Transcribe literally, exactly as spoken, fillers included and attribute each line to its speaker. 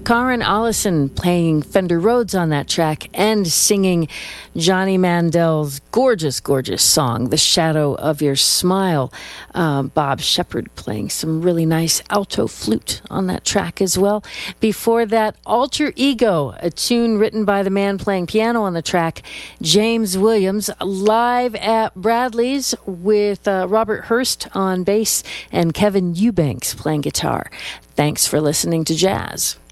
Speaker 1: Karen Allison playing Fender Rhodes on that track and singing Johnny Mandel's gorgeous, gorgeous song, The Shadow of Your Smile. Uh, Bob Shepard playing some really nice alto flute on that track as well. Before that, Alter Ego, a tune written by the man playing piano on the track, James Williams, live at Bradley's with uh, Robert Hurst on bass and Kevin Eubanks playing guitar. Thanks for listening to Jazz.